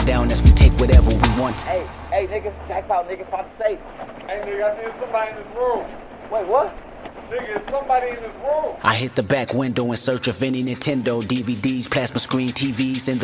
down as we take whatever we want. Hey, nigga, jackpot, nigga, pop the safe. Hey, nigga, I think somebody in this room. Wait, what? Nigga, it's somebody in this room. I hit the back window in search of any Nintendo DVDs, plasma screen TVs, in the